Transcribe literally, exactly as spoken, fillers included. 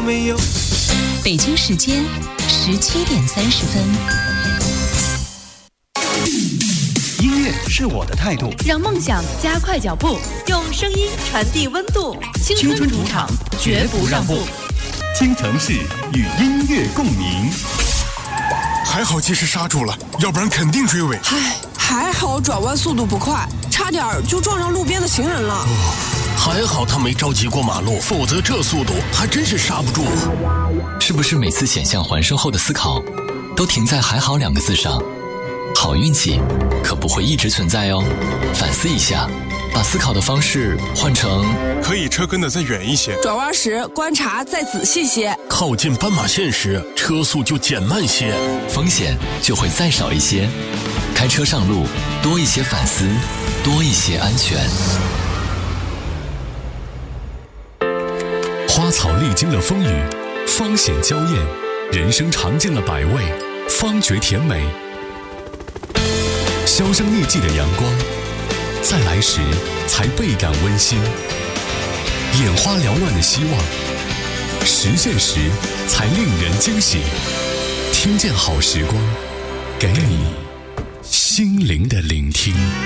没有。 北京时间十七点三十分。 音乐是我的态度， 让梦想加快脚步，用声音传递温度。青春主场，绝不让步。 京城市与音乐共鸣。 还好及时刹住了，要不然肯定追尾。 唉，还好转弯速度不快，差点就撞上路边的行人了。 哦，还好他没着急过马路，否则这速度还真是刹不住。 是不是每次险象环生后的思考，都停在还好两个字上？好运气可不会一直存在哦，反思一下，把思考的方式换成可以车跟得再远一些， 转弯时观察再仔细些， 靠近斑马线时车速就减慢些， 风险就会再少一些。开车上路，多一些反思，多一些安全。 花草历经了风雨，方显娇艳；人生尝尽了百味，方觉甜美。销声匿迹的阳光，在来时才倍感温馨；眼花缭乱的希望，实现时才令人惊喜。听见好时光，给你心灵的聆听。